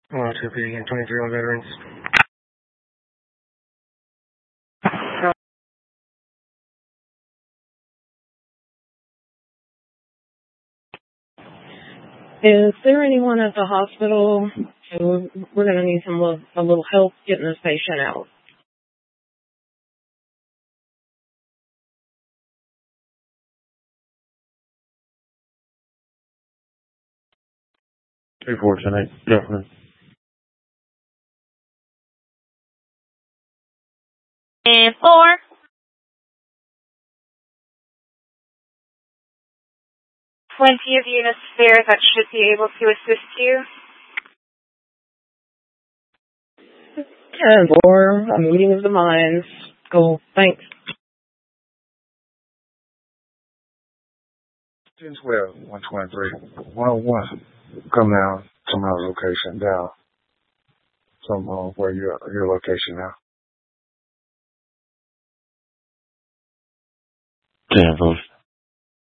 2 P again, 23 on veterans. Is there anyone at the hospital? We're going to need a little help getting this patient out. Unfortunate, definitely. And 4. Plenty of units there that should be able to assist you. 10-4, a meeting of the minds. Cool, thanks. 10-12, 123, 101. Come down to my location down. From where your location now. 10-4.